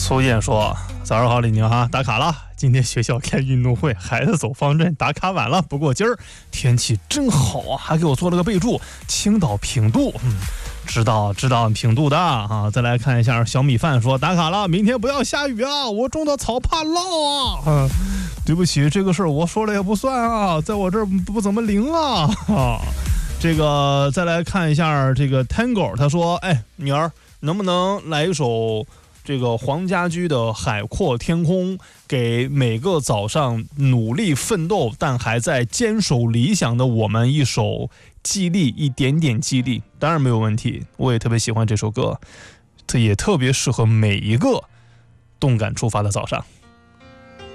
苏燕说：“早上好，李宁哈，打卡了。今天学校开运动会，孩子走方阵，打卡晚了。不过今儿天气真好啊，还给我做了个备注：青岛平度。知道平度的啊。再来看一下小米饭说：打卡了，明天不要下雨啊，我种的草怕涝啊。对不起，这个事儿我说了也不算啊，在我这儿不怎么灵啊。这个再来看一下这个 Tango， 他说：哎，女儿能不能来一首？”这个黄家驹的《海阔天空》，给每个早上努力奋斗但还在坚守理想的我们一首激励，一点点激励，当然没有问题。我也特别喜欢这首歌，它也特别适合每一个动感出发的早上。